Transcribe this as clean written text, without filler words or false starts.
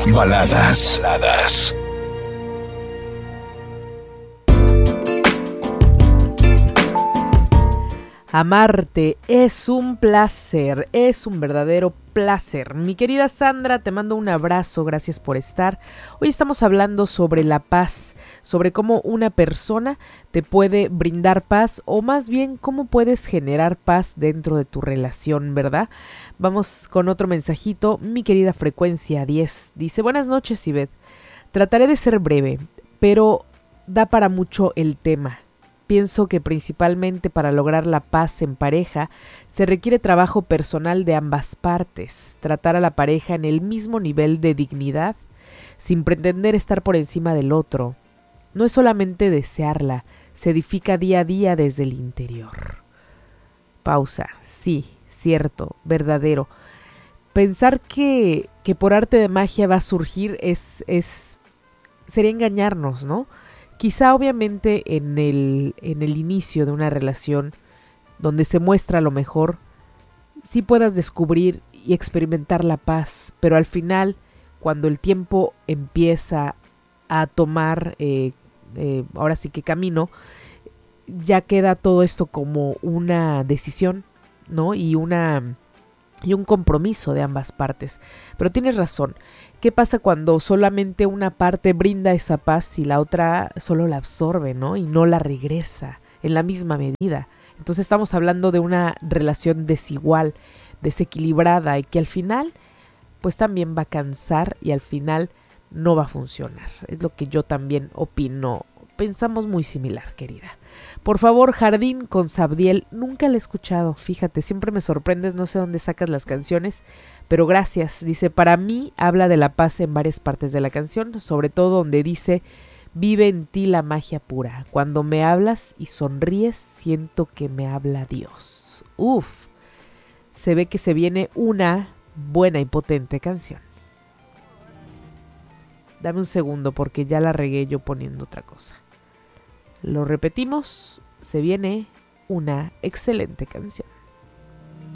Baladas. Amarte es un placer, es un verdadero placer. Mi querida Sandra, te mando un abrazo, gracias por estar. Hoy estamos hablando sobre la paz, sobre cómo una persona te puede brindar paz o más bien cómo puedes generar paz dentro de tu relación, ¿verdad? Vamos con otro mensajito. Mi querida Frecuencia 10 dice: buenas noches, Ivette. Trataré de ser breve, pero da para mucho el tema. Pienso que principalmente para lograr la paz en pareja se requiere trabajo personal de ambas partes, tratar a la pareja en el mismo nivel de dignidad, sin pretender estar por encima del otro. No es solamente desearla, se edifica día a día desde el interior. Pausa. Sí, cierto, verdadero. Pensar que por arte de magia va a surgir sería engañarnos, ¿no? Quizá obviamente en el inicio de una relación donde se muestra lo mejor, sí puedas descubrir y experimentar la paz, pero al final, cuando el tiempo empieza a tomar, ahora sí que camino, ya queda todo esto como una decisión, ¿no? Y un compromiso de ambas partes. Pero tienes razón. ¿Qué pasa cuando solamente una parte brinda esa paz y la otra solo la absorbe, ¿no? Y no la regresa en la misma medida? Entonces estamos hablando de una relación desigual, desequilibrada y que al final pues también va a cansar y al final no va a funcionar. Es lo que yo también opino. Pensamos muy similar, querida. Por favor, Jardín con Sabdiel, nunca la he escuchado, fíjate, siempre me sorprendes, no sé dónde sacas las canciones, pero gracias. Dice, para mí habla de la paz en varias partes de la canción, sobre todo donde dice, vive en ti la magia pura. Cuando me hablas y sonríes, siento que me habla Dios. Uf, se ve que se viene una buena y potente canción. Dame un segundo porque ya la regué yo poniendo otra cosa. Lo repetimos, se viene una excelente canción.